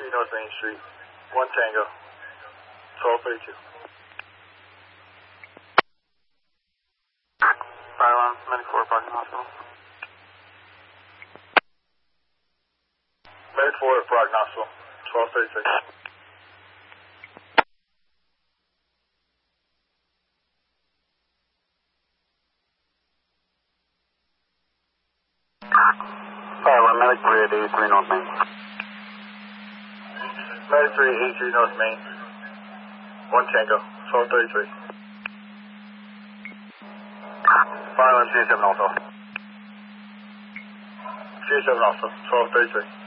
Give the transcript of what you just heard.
North Main Street. 1 Tango. 1232. Fire alarm, 94 Parking Hospital. Medic 4 at Brock Hospital. 1236. Fire alarm, Medic 3 at 83 North Main. Medic 3 at 83 North Main. 1 Tango. 1233. Fire alarm, CA7 also. CA7 also. 1233.